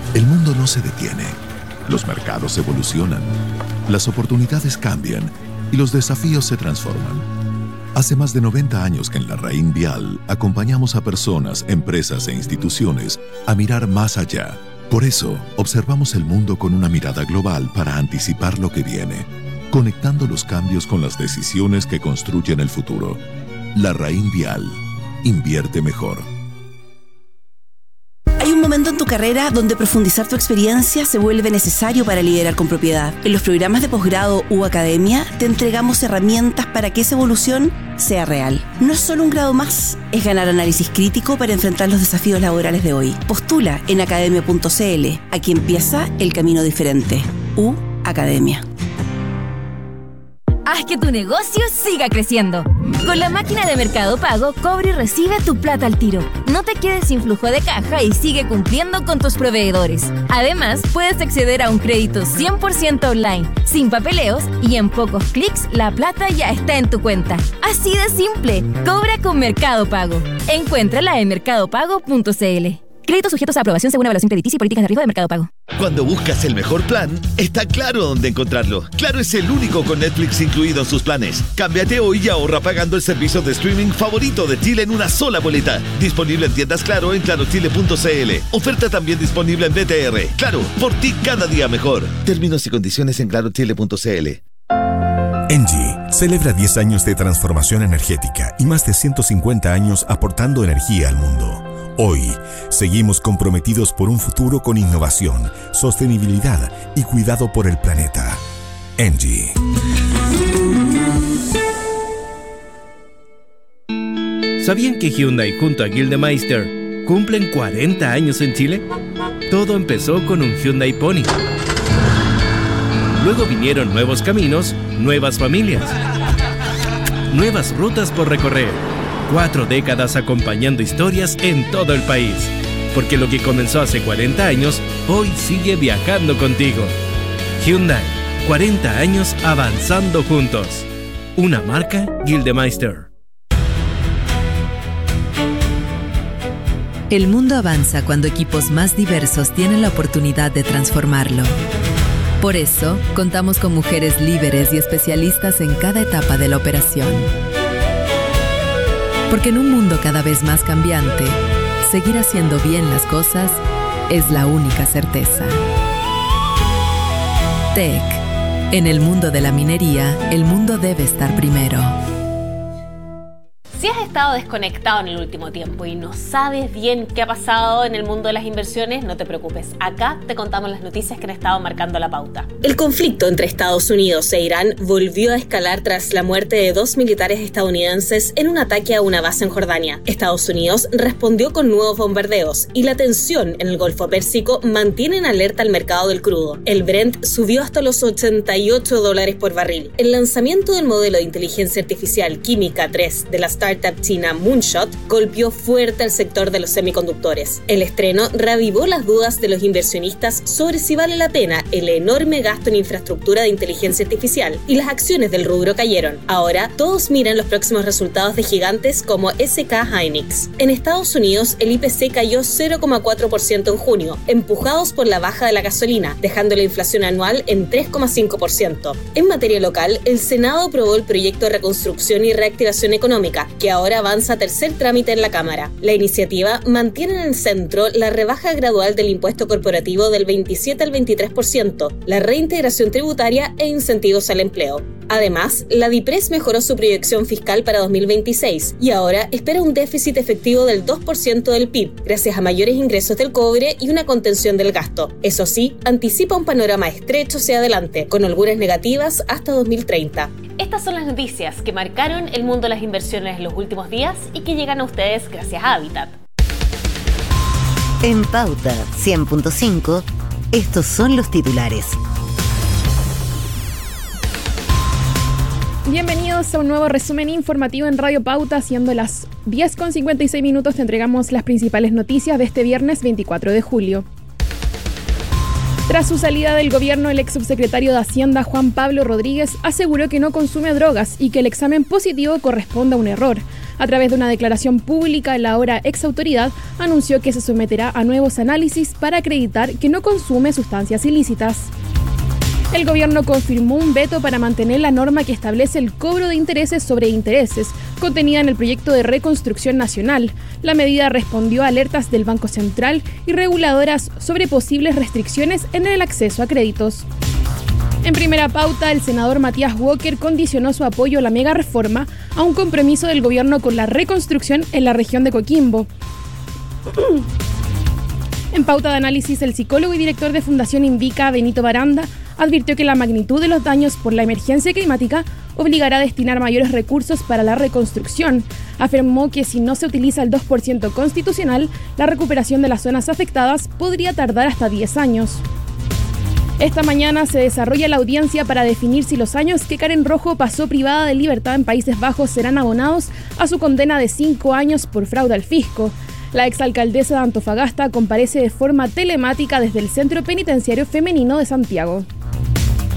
El mundo no se detiene. Los mercados evolucionan, las oportunidades cambian y los desafíos se transforman. Hace más de 90 años que en La Raín Vial acompañamos a personas, empresas e instituciones a mirar más allá. Por eso, observamos el mundo con una mirada global para anticipar lo que viene, conectando los cambios con las decisiones que construyen el futuro. La Raín Vial. Invierte mejor. Hay un momento en tu carrera donde profundizar tu experiencia se vuelve necesario para liderar con propiedad. En los programas de posgrado u academia te entregamos herramientas para que esa evolución sea real. No es solo un grado más, es ganar análisis crítico para enfrentar los desafíos laborales de hoy. Postula en academia.cl. Aquí empieza el camino diferente. Academia. Haz que tu negocio siga creciendo. Con la máquina de Mercado Pago, cobra y recibe tu plata al tiro. No te quedes sin flujo de caja y sigue cumpliendo con tus proveedores. Además, puedes acceder a un crédito 100% online, sin papeleos y en pocos clics la plata ya está en tu cuenta. Así de simple, cobra con Mercado Pago. Encuéntrala en mercadopago.cl. Créditos sujetos a aprobación según evaluación crediticia y políticas de riesgo de Mercado Pago. Cuando buscas el mejor plan, está claro dónde encontrarlo. Claro es el único con Netflix incluido en sus planes. Cámbiate hoy y ahorra pagando el servicio de streaming favorito de Chile en una sola boleta. Disponible en tiendas Claro en clarochile.cl. Oferta también disponible en BTR. Claro, por ti cada día mejor. Términos y condiciones en clarochile.cl. ENGIE celebra 10 años de transformación energética y más de 150 años aportando energía al mundo. Hoy, seguimos comprometidos por un futuro con innovación, sostenibilidad y cuidado por el planeta. ENGIE. ¿Sabían que Hyundai junto a Gildemeister cumplen 40 años en Chile? Todo empezó con un Hyundai Pony. Luego vinieron nuevos caminos, nuevas familias, nuevas rutas por recorrer. 4 décadas acompañando historias en todo el país. Porque lo que comenzó hace 40 años, hoy sigue viajando contigo. Hyundai, 40 años avanzando juntos. Una marca Gildemeister. El mundo avanza cuando equipos más diversos tienen la oportunidad de transformarlo. Por eso, contamos con mujeres líderes y especialistas en cada etapa de la operación. Porque en un mundo cada vez más cambiante, seguir haciendo bien las cosas es la única certeza. TEC. En el mundo de la minería, el mundo debe estar primero. Si has estado desconectado en el último tiempo y no sabes bien qué ha pasado en el mundo de las inversiones, no te preocupes. Acá te contamos las noticias que han estado marcando la pauta. El conflicto entre Estados Unidos e Irán volvió a escalar tras la muerte de 2 militares estadounidenses en un ataque a una base en Jordania. Estados Unidos respondió con nuevos bombardeos y la tensión en el Golfo Pérsico mantiene en alerta al mercado del crudo. El Brent subió hasta los $88 por barril. El lanzamiento del modelo de inteligencia artificial Química 3 de la startup china Moonshot golpeó fuerte al sector de los semiconductores. El estreno reavivó las dudas de los inversionistas sobre si vale la pena el enorme gasto en infraestructura de inteligencia artificial, y las acciones del rubro cayeron. Ahora, todos miran los próximos resultados de gigantes como SK Hynix. En Estados Unidos, el IPC cayó 0,4% en junio, empujados por la baja de la gasolina, dejando la inflación anual en 3,5%. En materia local, el Senado aprobó el proyecto de reconstrucción y reactivación económica, que ahora avanza a tercer trámite en la Cámara. La iniciativa mantiene en el centro la rebaja gradual del impuesto corporativo del 27 al 23%, la reintegración tributaria e incentivos al empleo. Además, la DIPRES mejoró su proyección fiscal para 2026 y ahora espera un déficit efectivo del 2% del PIB, gracias a mayores ingresos del cobre y una contención del gasto. Eso sí, anticipa un panorama estrecho hacia adelante, con holguras negativas hasta 2030. Estas son las noticias que marcaron el mundo de las inversiones en los últimos días y que llegan a ustedes gracias a Habitat. En Pauta 100.5, estos son los titulares. Bienvenidos a un nuevo resumen informativo en Radio Pauta. Siendo las 10:56 te entregamos las principales noticias de este viernes 24 de julio. Tras su salida del gobierno, el ex subsecretario de Hacienda, Juan Pablo Rodríguez, aseguró que no consume drogas y que el examen positivo corresponde a un error. A través de una declaración pública, la ahora ex autoridad anunció que se someterá a nuevos análisis para acreditar que no consume sustancias ilícitas. El gobierno confirmó un veto para mantener la norma que establece el cobro de intereses sobre intereses, contenida en el proyecto de reconstrucción nacional. La medida respondió a alertas del Banco Central y reguladoras sobre posibles restricciones en el acceso a créditos. En primera pauta, el senador Matías Walker condicionó su apoyo a la mega reforma a un compromiso del gobierno con la reconstrucción en la región de Coquimbo. En pauta de análisis, el psicólogo y director de Fundación Invica, Benito Baranda, advirtió que la magnitud de los daños por la emergencia climática obligará a destinar mayores recursos para la reconstrucción. Afirmó que si no se utiliza el 2% constitucional, la recuperación de las zonas afectadas podría tardar hasta 10 años. Esta mañana se desarrolla la audiencia para definir si los años que Karen Rojo pasó privada de libertad en Países Bajos serán abonados a su condena de 5 años por fraude al fisco. La exalcaldesa de Antofagasta comparece de forma telemática desde el Centro Penitenciario Femenino de Santiago.